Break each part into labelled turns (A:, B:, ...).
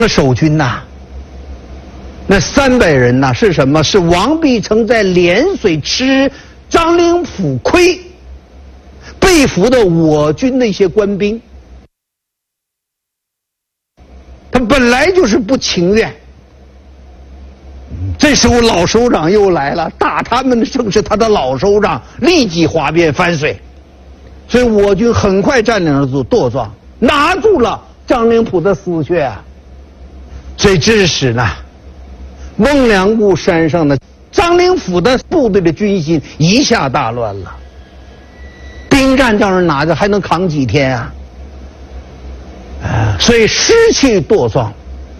A: 那守军呐，那300人呐是什么？是王必成在涟水吃张灵甫亏，被俘的我军的一些官兵。他本来就是不情愿，这时候老首长又来了，打他们的正是他的老首长，立即哗变翻水，所以我军很快占领了垛庄，拿住了张灵甫的死穴啊。最致使呢，孟良崮山上的张灵甫的部队的军心一下大乱了，兵站叫人拿着还能扛几天啊？所以失去垛庄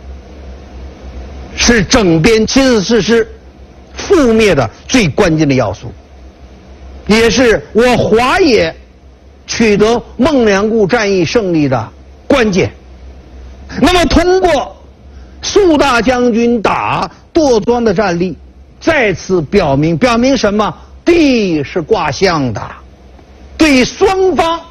A: 是整编七四师覆灭的最关键的要素，也是我华野取得孟良崮战役胜利的关键。那么通过苏大将军打垛庄的战例，再次表明什么？地是卦象的，对双方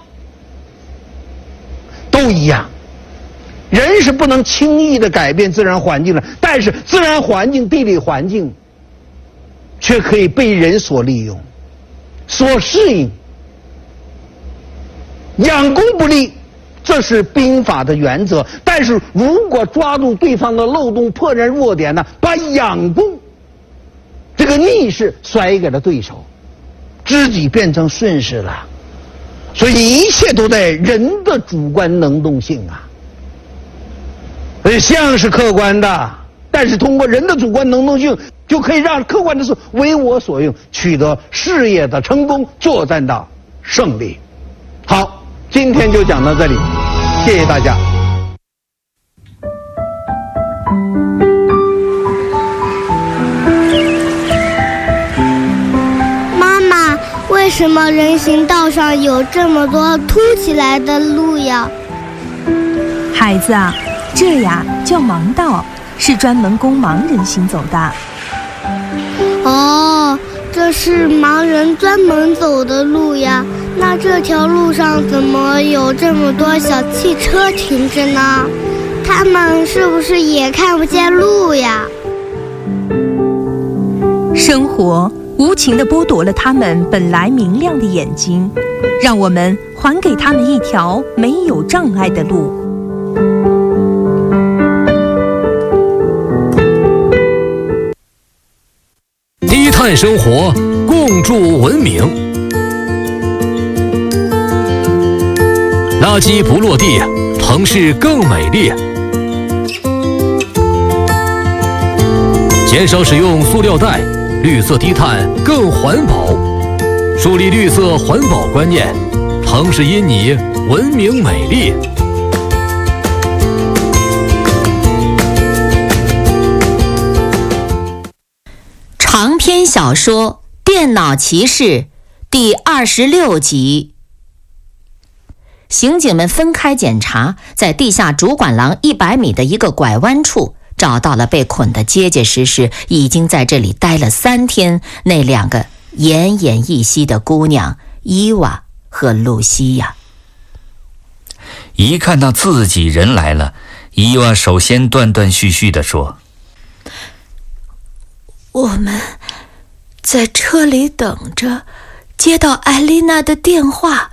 A: 都一样。人是不能轻易的改变自然环境的，但是自然环境、地理环境却可以被人所利用、所适应。养攻不利，这是兵法的原则，但是如果抓住对方的漏洞，破人弱点呢，把养攻这个逆势甩给了对手，知己变成顺势了。所以一切都在人的主观能动性啊。所以象是客观的，但是通过人的主观能动性，就可以让客观的事为我所用，取得事业的成功，作战的胜利。好，今天就讲到这里，谢谢大家。
B: 妈妈，为什么人行道上有这么多凸起来的路呀？
C: 孩子啊，这呀叫盲道，是专门供盲人行走的。
B: 哦，这是盲人专门走的路呀。那这条路上怎么有这么多小汽车停着呢？他们是不是也看不见路呀？
C: 生活无情地剥夺了他们本来明亮的眼睛，让我们还给他们一条没有障碍的路。
D: 低碳生活，共筑文明。垃圾不落地，城市更美丽。减少使用塑料袋，绿色低碳更环保。树立绿色环保观念，城市因你文明美丽。
E: 长篇小说《电脑骑士》第26集。刑警们分开检查，在地下主管廊100米的一个拐弯处，找到了被捆得结结实实，已经在这里待了3天那2个奄奄一息的姑娘伊娃和露西亚。
F: 一看到自己人来了，伊娃首先断断续续地说：
C: 我们在车里等着，接到艾丽娜的电话，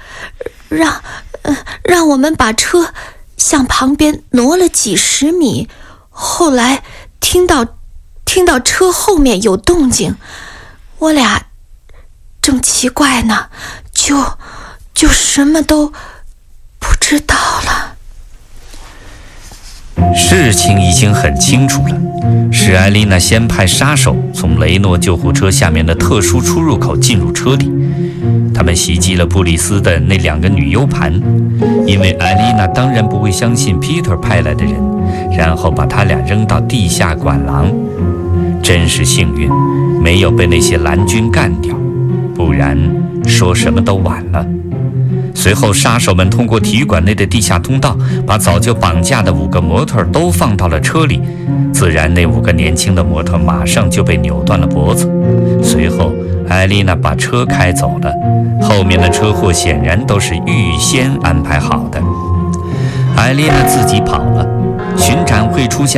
C: 让我们把车向旁边挪了几十米。后来听到车后面有动静，我俩正奇怪呢，就什么都不知道了。
F: 事情已经很清楚了，是艾丽娜先派杀手从雷诺救护车下面的特殊出入口进入车里，他们袭击了布里斯的那2个女 U 盘，因为艾丽娜当然不会相信 Peter 派来的人，然后把他俩扔到地下管廊。真是幸运，没有被那些蓝军干掉，不然说什么都晚了。随后杀手们通过体育馆内的地下通道，把早就绑架的5个模特都放到了车里，自然那5个年轻的模特马上就被扭断了脖子。随后艾丽娜把车开走了，后面的车祸显然都是预先安排好的。艾丽娜自己跑了， 巡展会出现